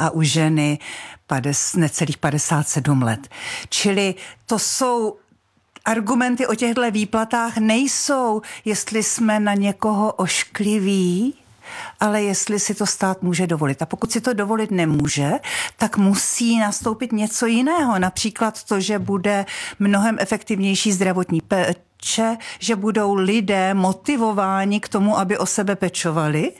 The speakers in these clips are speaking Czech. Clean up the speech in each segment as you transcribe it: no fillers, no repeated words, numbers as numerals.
a u ženy necelých 57 let. Čili to jsou argumenty o těchto výplatách nejsou, jestli jsme na někoho oškliví, ale jestli si to stát může dovolit. A pokud si to dovolit nemůže, tak musí nastoupit něco jiného. Například to, že bude mnohem efektivnější zdravotní péče, že budou lidé motivováni k tomu, aby o sebe pečovali,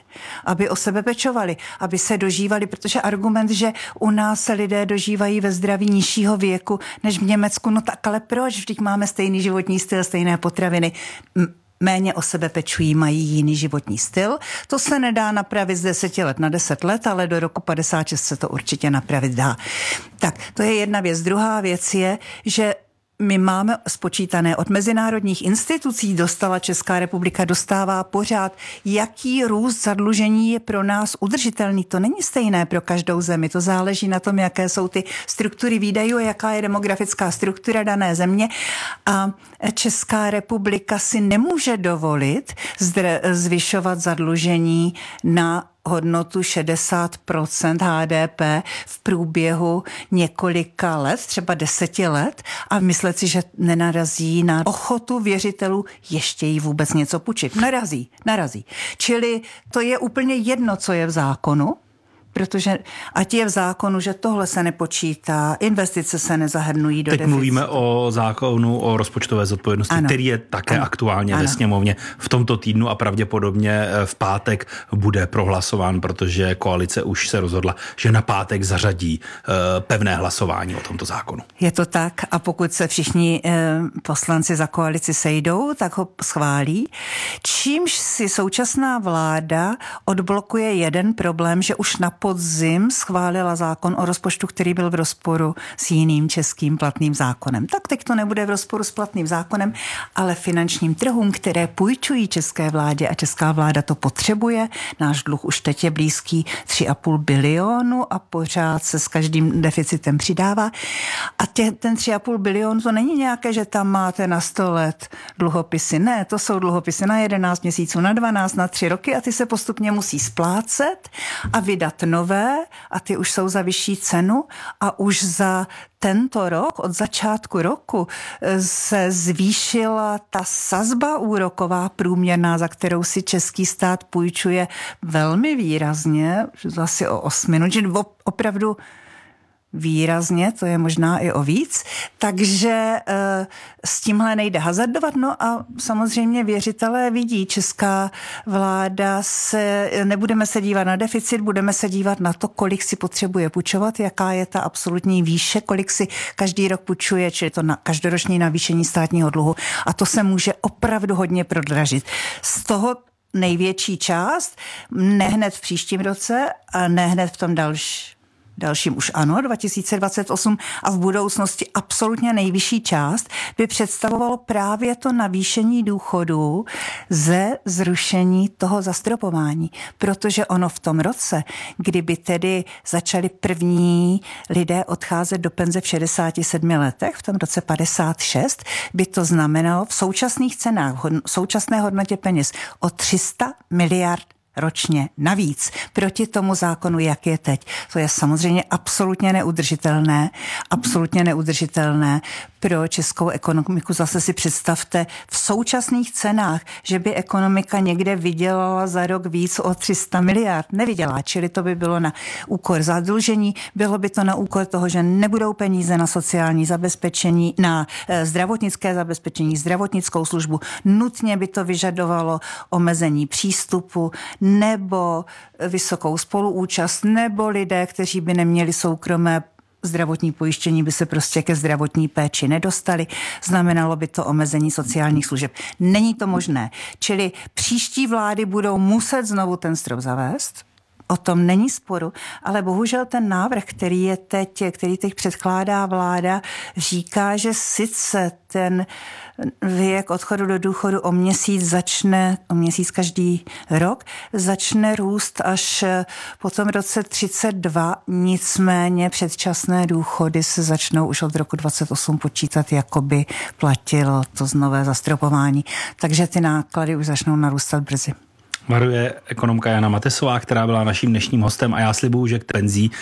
aby se dožívali, protože argument, že u nás se lidé dožívají ve zdraví nižšího věku než v Německu, no tak ale proč? Vždyť máme stejný životní styl, stejné potraviny. Méně o sebe pečují, mají jiný životní styl. To se nedá napravit z 10 let na 10 let, ale do roku 56 se to určitě napravit dá. Tak, to je jedna věc. Druhá věc je, že my máme spočítané od mezinárodních institucí, dostala Česká republika, dostává pořád, jaký růst zadlužení je pro nás udržitelný. To není stejné pro každou zemi, to záleží na tom, jaké jsou ty struktury výdajů, jaká je demografická struktura dané země a Česká republika si nemůže dovolit zvyšovat zadlužení na hodnotu 60% HDP v průběhu několika let, třeba 10 let a myslet si, že nenarazí na ochotu věřitelů ještě jí vůbec něco půjčit. Narazí. Čili to je úplně jedno, co je v zákonu, protože ať je v zákonu, že tohle se nepočítá, investice se nezahrnují do deficitu. Teď mluvíme o zákonu o rozpočtové zodpovědnosti, ano, který je také aktuálně ve sněmovně v tomto týdnu a pravděpodobně v pátek bude prohlasován, protože koalice už se rozhodla, že na pátek zařadí pevné hlasování o tomto zákonu. Je to tak a pokud se všichni poslanci za koalici sejdou, tak ho schválí. Čímž si současná vláda odblokuje jeden problém, že už na podzim schválila zákon o rozpočtu, který byl v rozporu s jiným českým platným zákonem. Tak teď to nebude v rozporu s platným zákonem, ale finančním trhům, které půjčují české vládě a česká vláda to potřebuje. Náš dluh už teď je blízký 3,5 bilionu a pořád se s každým deficitem přidává. A ten 3,5 bilionu to není nějaké, že tam máte na 100 let dluhopisy. Ne, to jsou dluhopisy na 11 měsíců, na 12, na 3 roky a ty se postupně musí splácet a vydat nové a ty už jsou za vyšší cenu a už za tento rok, od začátku roku, se zvýšila ta sazba úroková průměrná, za kterou si český stát půjčuje velmi výrazně, asi o 8, že opravdu výrazně, to je možná i o víc, takže s tímhle nejde hazardovat, no a samozřejmě věřitelé vidí, česká vláda nebudeme se dívat na deficit, budeme se dívat na to, kolik si potřebuje půjčovat, jaká je ta absolutní výše, kolik si každý rok půjčuje, čili to na každoroční navýšení státního dluhu a to se může opravdu hodně prodražit. Z toho největší část, ne hned v příštím roce a ne hned v tom dalším už ano, 2028 a v budoucnosti absolutně nejvyšší část by představovalo právě to navýšení důchodů ze zrušení toho zastropování. Protože ono v tom roce, kdyby tedy začali první lidé odcházet do penze v 67 letech, v tom roce 56, by to znamenalo v současných cenách, v současné hodnotě peněz o 300 miliard ročně navíc proti tomu zákonu, jak je teď. To je samozřejmě absolutně neudržitelné pro českou ekonomiku. Zase si představte v současných cenách, že by ekonomika někde vydělala za rok víc o 300 miliard. Nevydělá, čili to by bylo na úkor zadlužení, bylo by to na úkor toho, že nebudou peníze na sociální zabezpečení, na zdravotnické zabezpečení, zdravotnickou službu. Nutně by to vyžadovalo omezení přístupu nebo vysokou spoluúčast, nebo lidé, kteří by neměli soukromé zdravotní pojištění, by se prostě ke zdravotní péči nedostali. Znamenalo by to omezení sociálních služeb. Není to možné. Čili příští vlády budou muset znovu ten strop zavést. O tom není sporu, ale bohužel ten návrh, který teď předkládá vláda, říká, že sice ten věk odchodu do důchodu o měsíc každý rok, začne růst až po tom roce 32, nicméně předčasné důchody se začnou už od roku 28 počítat, jako by platilo to nové zastropování. Takže ty náklady už začnou narůstat brzy. Varuje ekonomka Jana Matesová, která byla naším dnešním hostem a já slibuju, že k penzí